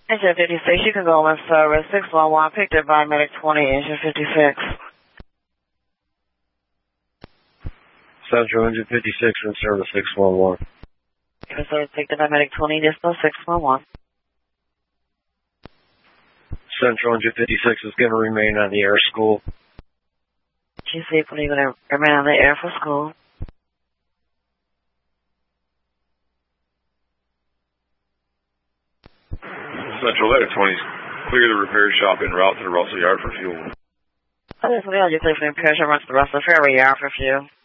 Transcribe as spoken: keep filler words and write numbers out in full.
Engine fifty-six, you can go on service. six one one, picked up by medic twenty, engine fifty-six. Central, engine fifty-six in service six one one. Service picked up by medic twenty, distal six one one. Central, engine fifty-six is going to remain on the air school. G C, please going to remain on the air for school. Central, letter twenty, clear the repair shop en route to the Russell Yard for fuel. This is the clear for the repair shop, run to the Russell Ferry Yard for fuel.